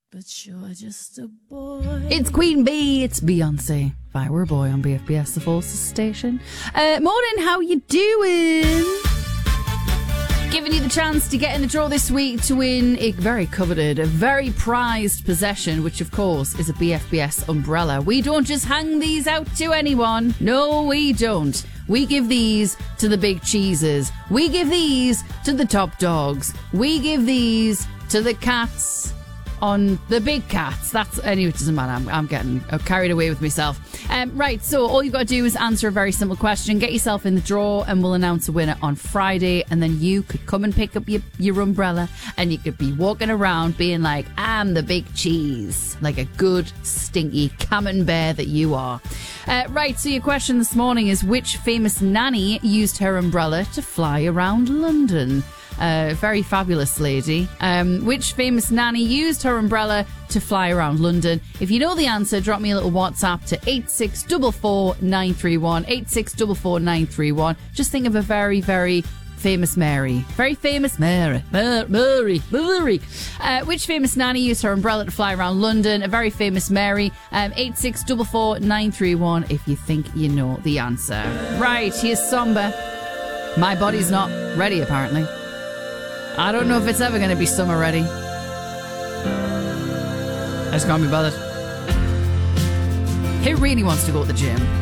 But you're just a boy. It's Queen Bee, it's Beyonce. If I Were a Boy on BFBS, the Forces Station. Morning, how you doing? Giving you the chance to get in the draw this week to win a very coveted, a very prized possession, which of course is a BFBS umbrella. We don't just hang these out to anyone. No, we don't. We give these to the big cheeses. We give these to the top dogs. We give these to the cats on the big cats. That's, anyway, it doesn't matter. I'm getting carried away with myself. Right, so all you've got to do is answer a very simple question, get yourself in the draw, and we'll announce a winner on Friday, and then you could come and pick up your umbrella, and you could be walking around being like, I'm the big cheese, like a good stinky camembert that you are. Right, so your question this morning is, which famous nanny used her umbrella to fly around London? Very fabulous lady. Which famous nanny used her umbrella to fly around London? If you know the answer, drop me a little WhatsApp to 8644931, 8644931. Just think of a very, very famous Mary. Very famous Mary. Mary. Which famous nanny used her umbrella to fly around London? A very famous Mary. 8644931 if you think you know the answer. Right, here's Samba. My body's not ready, apparently. I don't know if it's ever going to be summer ready. I just can't be bothered. Who really wants to go to the gym?